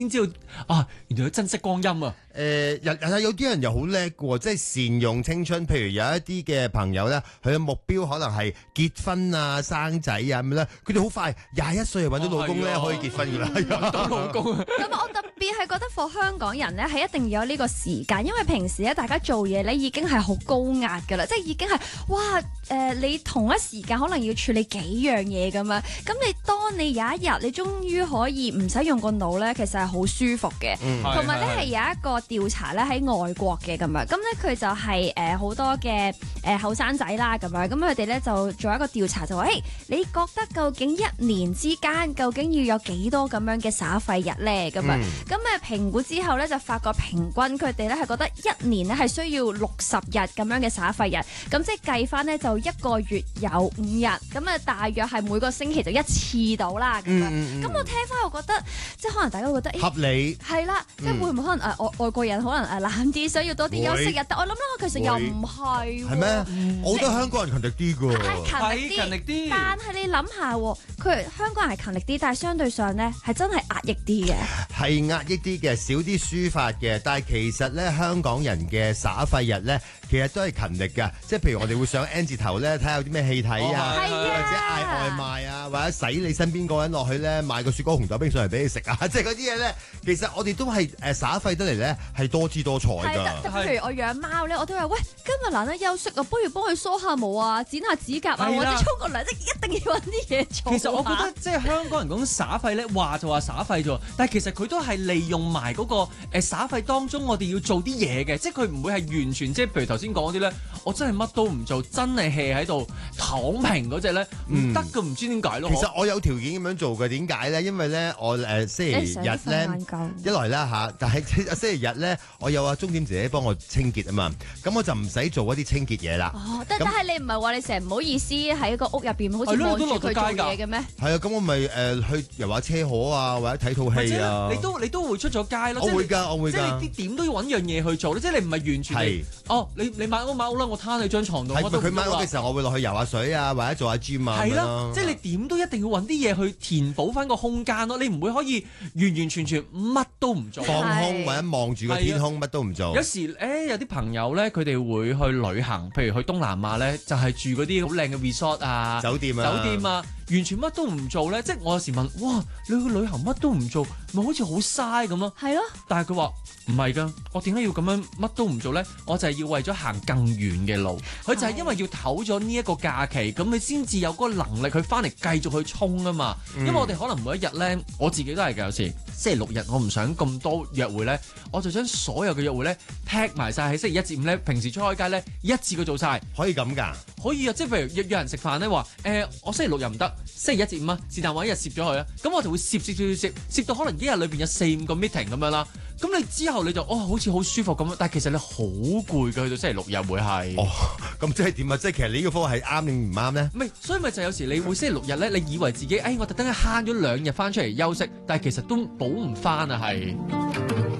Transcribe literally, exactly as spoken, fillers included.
先知道啊，原來要珍惜光陰啊！ 誒、呃，日日有啲人又好叻嘅，即係善用青春。譬如有一啲嘅朋友咧，佢嘅目標可能係結婚啊、生仔啊咁咧，佢哋好快廿一歲就揾到老公咧，哦、可以結婚噶啦， 揾到老公。 咁我特別係覺得 for 香港人咧，係一定要有呢個時間，因為平時咧大家做嘢咧已經係好高壓噶啦，即係已經係哇誒、呃，你同一時間可能要處理幾樣嘢咁樣。咁你當你有一日你終於可以唔使用個腦咧，其實係好舒服嘅。同埋咧係有一個調查咧喺外國嘅咁樣，咁咧佢就係誒好多嘅誒後生仔啦咁樣，咁佢哋咧就做一個調查就話，誒你覺得究竟一年之間究竟要有幾多咁樣嘅耍廢日咧咁樣？咁誒評估之後咧就發覺平均佢哋咧係覺得一年咧係需要六十日咁樣嘅耍廢日，咁即係計翻咧就一個月有五日，咁啊大約係每個星期就一次到啦咁樣。咁、嗯嗯、我聽翻我覺得即係可能大家會覺得合理係啦，即係會唔會可能誒外、呃、外國人可能誒懶啲，想要多啲休息日？但我諗諗其實又唔係。 係咩？我覺得香港人勤力啲㗎。 係勤力啲，勤力啲。但係你諗下，佢香港人係勤力啲，但係相對上咧係真係壓抑啲嘅。 係壓抑啲嘅，少啲抒發嘅。但係其實咧，香港人嘅耍廢日咧，其實都係勤力㗎。即係譬如我哋會上 N 字頭咧，睇下有啲咩戲睇啊，或者嗌外賣啊，或者使你身邊個人落去咧買個雪糕紅豆冰上嚟俾你食啊。即係嗰啲嘢咧，其實我哋都係誒耍廢得嚟咧，係多姿多彩㗎。 譬如我養貓咧，我都話喂，今日難得休息啊，不如幫佢梳下毛啊，剪下指甲啊，或者沖個涼，即一定要揾啲嘢做。 其實我覺得即係香港人講耍廢咧，話就話耍廢啫，但係其實佢都係利用埋嗰個誒耍廢當中，我哋要做啲嘢嘅，即係佢唔會係完全即係譬如頭先講嗰啲咧，我真係乜都唔做，真係 hea 喺度躺平嗰隻咧，唔得㗎，唔知點解咯。 其實我有條件咁樣做嘅，點解咧？因為咧我誒星期日咧一來啦嚇，但係星期日咧我有阿鐘點姐姐幫我清潔啊嘛，咁我就唔使做一啲清潔嘢啦。 哦，但但係你唔係話你成日唔好意思喺個屋入邊好似望住佢做嘢嘅咩？ 係啊，咁我咪誒去遊下車河啊，或者睇套戲啊。 你都你都會出咗街咯。 我會㗎，我會㗎。 即係你啲點都要揾樣嘢去做，即係你唔係完全係哦，你你買屋買屋啦，我攤喺張床度。係咪佢買屋嘅時候，我會落去游下水啊，或者做下 gym 啊。 係啦，即係你點都一定要揾啲嘢去填補翻個空間咯。你唔會可以完完全全乜都唔做， 放空或者望住個天空，乜都唔做。 有時誒有啲朋友咧，佢哋會去旅行，譬如去東南亞咧，就係住嗰啲好靚嘅 resort 啊、 酒店啊、 酒店啊，完全乜都唔做咧。即係我有時問，哇，你去旅行乜都唔做，咪好似好嘥咁咯？ 係咯。 但係佢話唔係㗎，我點解要咁樣乜都唔做咧？我就係要為咗行更遠嘅路。佢就係因為要唞咗呢一個假期，咁你先至有嗰個能力去翻嚟繼續去衝啊嘛。嗯、因為我哋可能每一日咧，我自己都係㗎，有時星期六日我唔想咁多約會咧，我就將所有嘅約會咧劈埋晒喺星期一至五咧，平時出開街咧一次過做晒。 可以咁㗎？ 可以啊，即係譬如約約人食飯咧，話誒、呃、我星期六日唔得，星期一至五啊，是但揾一日攝咗佢啊，咁我就會攝攝攝攝攝到可能一日裏邊有四五個 meeting 咁樣啦。咁你之後你就哦好似好舒服咁樣，但係其實你好攰㗎，去到星期六日會係。 哦，咁即係點啊？即係其實你呢個方法係啱定唔啱咧？ 唔係，所以咪就有時你會星期六日咧，你以為自己誒、哎、我特登慳咗兩日翻出嚟休息，但係其實都補唔翻啊係。